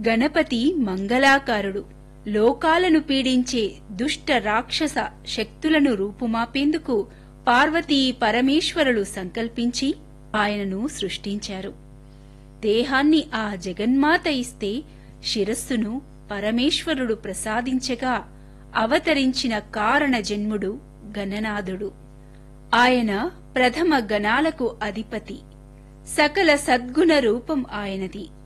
గణపతి మంగళాకారుడు. లోకాలను పీడించే దుష్ట రాక్షస శక్తులను రూపుమాపేందుకు పార్వతీ పరమేశ్వరులు సంకల్పించి ఆయనను సృష్టించారు. దేహాన్ని ఆ జగన్మాత ఇస్తే శిరస్సును పరమేశ్వరుడు ప్రసాదించగా అవతరించిన కారణ జన్ముడు గణనాథుడు. ఆయన ప్రథమ గణాలకు అధిపతి. సకల సద్గుణ రూపం ఆయనది.